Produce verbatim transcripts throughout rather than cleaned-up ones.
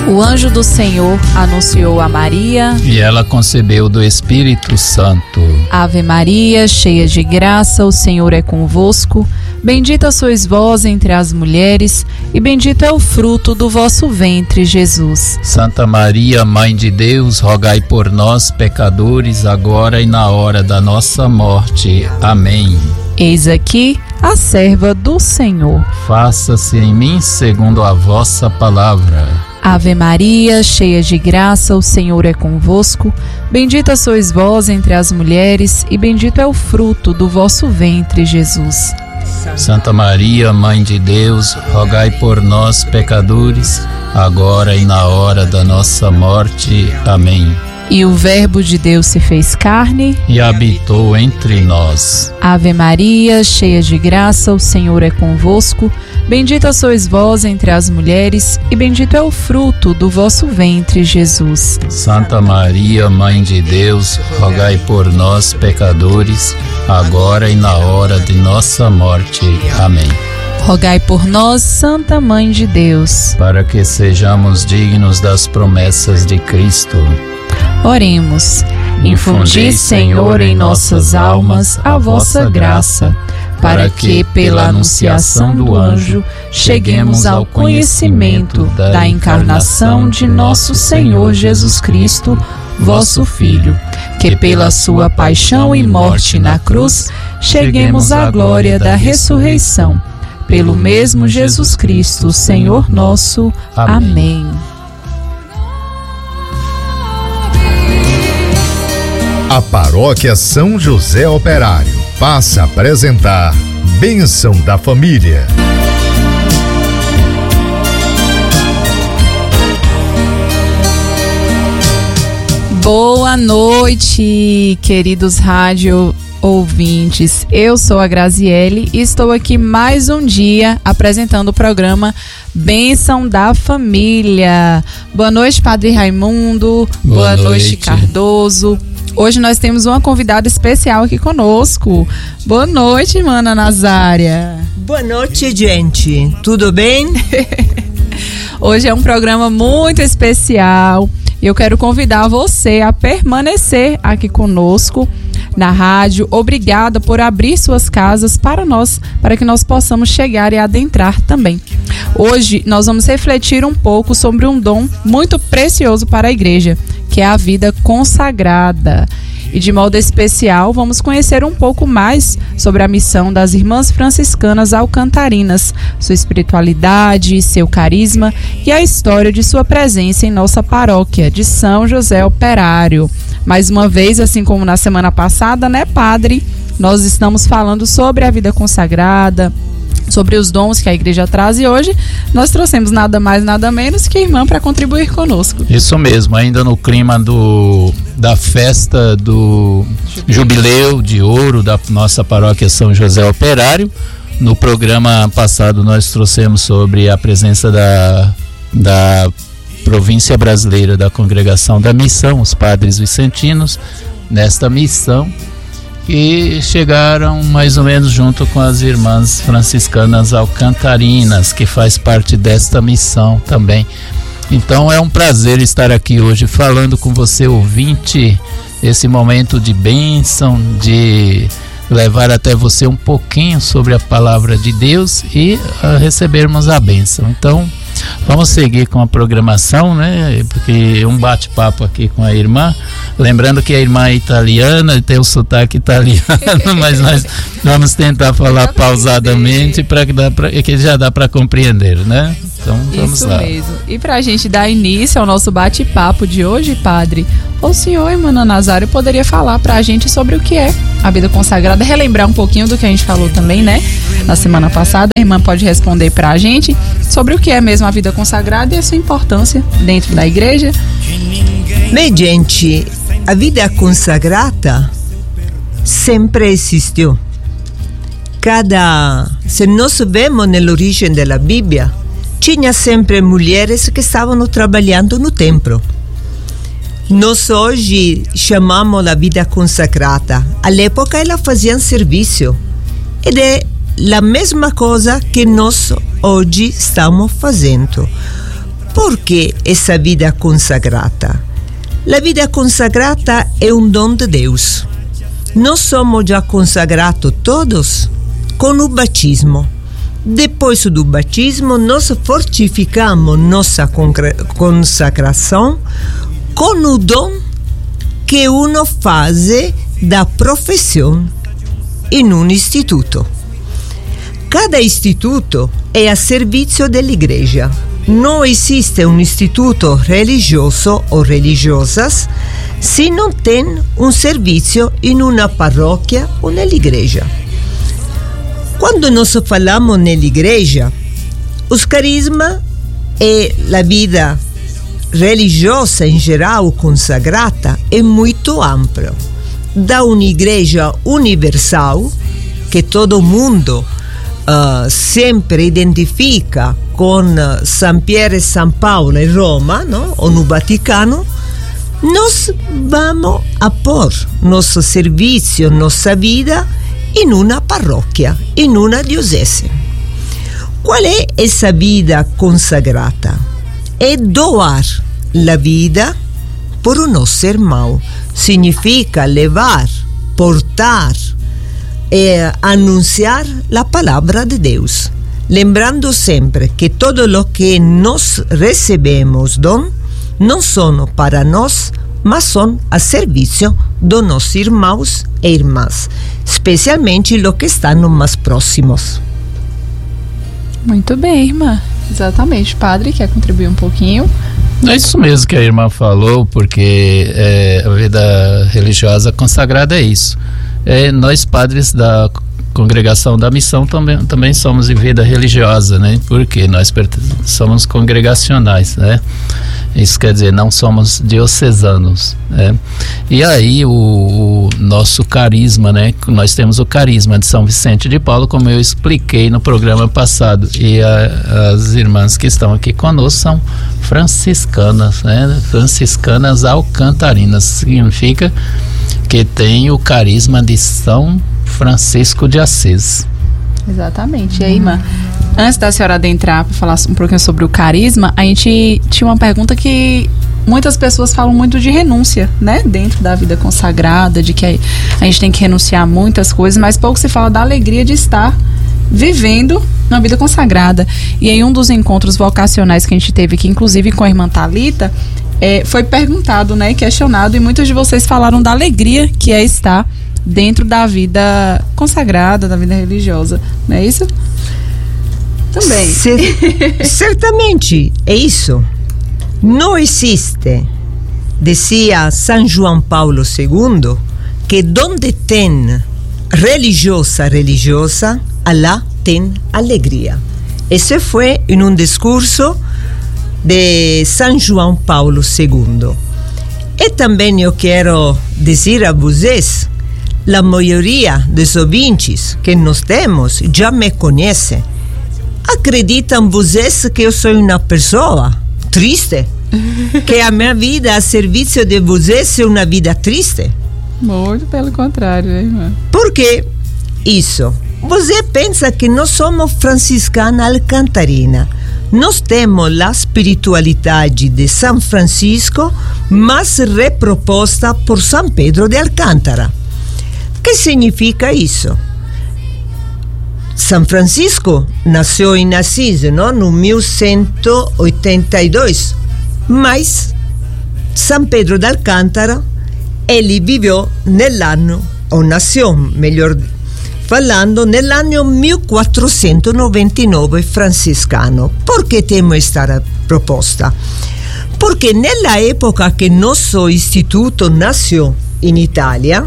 O anjo do Senhor anunciou a Maria, e ela concebeu do Espírito Santo. Ave Maria, cheia de graça, o Senhor é convosco. Bendita sois vós entre as mulheres, e bendito é o fruto do vosso ventre, Jesus. Santa Maria, Mãe de Deus, rogai por nós, pecadores, agora e na hora da nossa morte. Amém. Eis aqui a serva do Senhor. Faça-se em mim segundo a vossa palavra. Ave Maria, cheia de graça, o Senhor é convosco. Bendita sois vós entre as mulheres, e bendito é o fruto do vosso ventre, Jesus. Santa Maria, Mãe de Deus, rogai por nós, pecadores, agora e na hora da nossa morte. Amém. E o Verbo de Deus se fez carne e habitou entre nós. Ave Maria, cheia de graça, o Senhor é convosco. Bendita sois vós entre as mulheres, e bendito é o fruto do vosso ventre, Jesus. Santa Maria, Mãe de Deus, rogai por nós, pecadores, agora e na hora de nossa morte. Amém. Rogai por nós, Santa Mãe de Deus, para que sejamos dignos das promessas de Cristo. Oremos. Infundi, Senhor, em nossas almas a vossa graça, para que, pela anunciação do anjo, cheguemos ao conhecimento da encarnação de nosso Senhor Jesus Cristo, vosso Filho, que pela sua paixão e morte na cruz, cheguemos à glória da ressurreição. Pelo mesmo Jesus Cristo, Senhor nosso. Amém. A Paróquia São José Operário passa a apresentar Bênção da Família. Boa noite, queridos rádio ouvintes. Eu sou a Graziele e estou aqui mais um dia apresentando o programa Bênção da Família. Boa noite, Padre Raimundo. Boa, Boa noite, noite, Cardoso. Hoje nós temos uma convidada especial aqui conosco. Boa noite, Mana Nazária. Boa noite, gente. Tudo bem? Hoje é um programa muito especial e eu quero convidar você a permanecer aqui conosco na rádio. Obrigada por abrir suas casas para nós, para que nós possamos chegar e adentrar também. Hoje nós vamos refletir um pouco sobre um dom muito precioso para a igreja, que é a vida consagrada. E de modo especial, vamos conhecer um pouco mais sobre a missão das Irmãs Franciscanas Alcantarinas, sua espiritualidade, seu carisma e a história de sua presença em nossa paróquia de São José Operário. Mais uma vez, assim como na semana passada, né, Padre? Nós estamos falando sobre a vida consagrada, sobre os dons que a igreja traz, e hoje nós trouxemos nada mais, nada menos que a irmã para contribuir conosco. Isso mesmo, ainda no clima do, da festa do Jubileu de Ouro da nossa paróquia São José Operário. No programa passado nós trouxemos sobre a presença da, da província brasileira da Congregação da Missão, os padres vicentinos, nesta missão, que chegaram mais ou menos junto com as Irmãs Franciscanas Alcantarinas, que faz parte desta missão também. Então é um prazer estar aqui hoje falando com você, ouvinte, esse momento de bênção, de levar até você um pouquinho sobre a palavra de Deus e uh, recebermos a bênção. Então vamos seguir com a programação, né? Porque um bate-papo aqui com a irmã. Lembrando que a irmã é italiana e tem o sotaque italiano, mas nós vamos tentar falar pausadamente para que, dá pra, que já dá para compreender, né? Então vamos Isso lá. mesmo. E para a gente dar início ao nosso bate-papo de hoje, Padre, o senhor, irmã Nazário, poderia falar para a gente sobre o que é a vida consagrada, relembrar um pouquinho do que a gente falou também, né? Na semana passada, a irmã pode responder para a gente sobre o que é mesmo a vida consagrada e a sua importância dentro da igreja. Bem, gente, a vida consagrada sempre existiu. Cada, se nós vemos na origem da Bíblia, tinha sempre mulheres que estavam trabalhando no templo. Nós hoje chamamos a vida consagrada. À época, elas faziam serviço. E é a mesma coisa que nós hoje estamos fazendo. Perché essa vida consagrata? La vida consagrata è un don de Deus. Nós somos já consagrados todos com o batismo. Depois do batismo, nós fortificamos nossa consagração com o dom que uno faz da profissão em um instituto. Cada instituto é a serviço dell'igreja. Não existe um instituto religioso ou religiosas se não tem um serviço em uma paróquia ou nell'igreja. Quando nós falamos nell'igreja, os carismas e a vida religiosa em geral consagrata é muito amplo. Da uma igreja universal, que todo mundo uh, sempre identifica com San Piero e San Paolo em Roma, no? ou no Vaticano, nós vamos a pôr nosso serviço, nossa vida em uma paróquia, em uma diocese. Qual é essa vida consagrata? É doar a vida por o nosso irmão. Significa levar, portar e anunciar a palavra de Deus. Lembrando sempre que todo o que nós recebemos dom não são para nós, mas são a serviço dos nossos irmãos e irmãs, especialmente os que estão mais próximos. Muito bem, irmã. Exatamente. Padre, quer contribuir um pouquinho? É isso mesmo que a irmã falou, porque é, a vida religiosa consagrada é isso. É, nós padres da Congregação da Missão também, também somos de vida religiosa, né? Porque nós somos congregacionais, né? Isso quer dizer, não somos diocesanos, né? E aí o, o nosso carisma, né? Nós temos o carisma de São Vicente de Paulo, como eu expliquei no programa passado, e a, as irmãs que estão aqui conosco são franciscanas, né? Franciscanas alcantarinas, significa que tem o carisma de São Francisco de Assis. Exatamente. E aí, irmã, antes da senhora adentrar para falar um pouquinho sobre o carisma, a gente tinha uma pergunta que muitas pessoas falam muito de renúncia, né? Dentro da vida consagrada, de que a gente tem que renunciar a muitas coisas, mas pouco se fala da alegria de estar vivendo uma vida consagrada. E em um dos encontros vocacionais que a gente teve aqui, inclusive com a irmã Thalita, é, foi perguntado, né, questionado, e muitos de vocês falaram da alegria que é estar dentro da vida consagrada, da vida religiosa, não é isso? Também. Cer- certamente, é isso. Não existe, dizia São João Paulo segundo, que onde tem religiosa, religiosa, lá tem alegria. Esse foi em um discurso de São João Paulo segundo. E também eu quero dizer a vocês, a maioria dos ouvintes que nós temos já me conhece. Acreditam vocês que eu sou uma pessoa triste? Que a minha vida a serviço de vocês é uma vida triste? Muito pelo contrário, né, irmã? Por que isso? Você pensa que nós somos franciscana alcantarina. Nós temos a espiritualidade de São Francisco, mas reproposta por São Pedro de Alcântara. O que significa isso? São Francisco nasceu em Assis, não? No mil cento e oitenta e dois, mas São Pedro de Alcântara, ele viveu nell'anno, ou nasceu, melhor falando, nell'anno mil quatrocentos e noventa e nove franciscano. Por que temos esta proposta? Porque nella época que nosso instituto nasceu em Itália,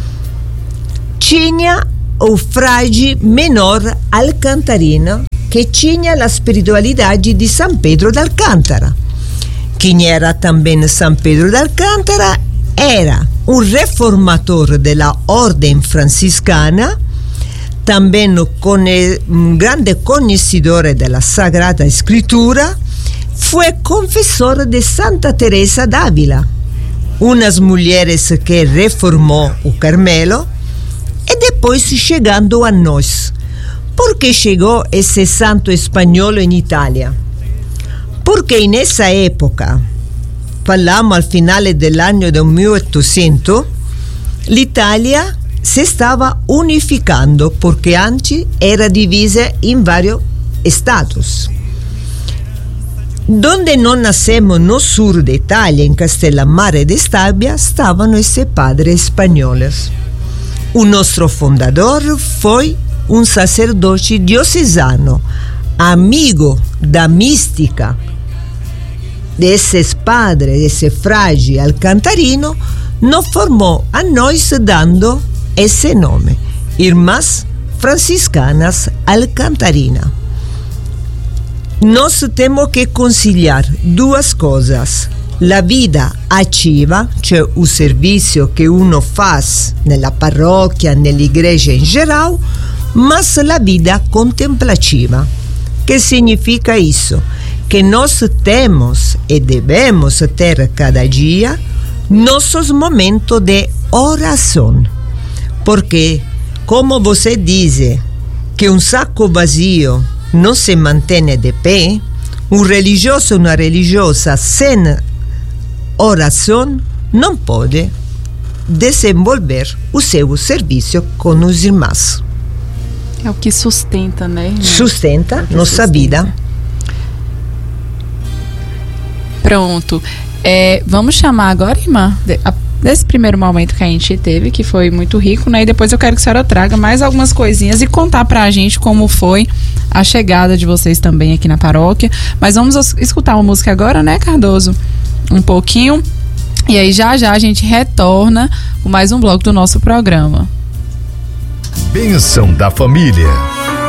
tinha o frade menor alcantarino que tinha a espiritualidade de São Pedro de Alcântara. Quem era também São Pedro de Alcântara era um reformador da ordem franciscana, também um grande conhecedor da Sagrada Escritura, foi confessor de Santa Teresa d'Ávila, umas mulheres que reformou o Carmelo, e depois chegando a nós. Por que chegou esse santo espanhol em Itália? Porque nessa época, falamos al finale dell'anno del milleottocento, l'Italia si stava unificando perché antes era divisa in vari status. Donde non nascemos no sur de Italia, in Castellammare de Stabia, stavano essi padri spagnoli. Un nostro fondatore foi un sacerdote diocesano, amigo da mística de esses padres, de esse frade alcantarino, nos formou a nós dando esse nome, Irmãs Franciscanas Alcantarina. Nós temos que conciliar duas coisas: la vida ativa, cioè o servizio che uno faz nella parrocchia, nell'igreja in geral, mas la vida contemplativa. Que significa isso? Que nós temos e devemos ter cada dia nossos momentos de oração. Porque, como você diz, que um saco vazio não se mantém de pé, um religioso ou uma religiosa sem oração não pode desenvolver o seu serviço com os irmãos. É o que sustenta, né, irmã? Sustenta é nossa sustenta. vida. Pronto. É, vamos chamar agora, irmã, de, a, desse primeiro momento que a gente teve, que foi muito rico, né? E depois eu quero que a senhora traga mais algumas coisinhas e contar pra gente como foi a chegada de vocês também aqui na paróquia. Mas vamos escutar uma música agora, né, Cardoso? Um pouquinho. E aí já já a gente retorna com mais um bloco do nosso programa. Bênção da família.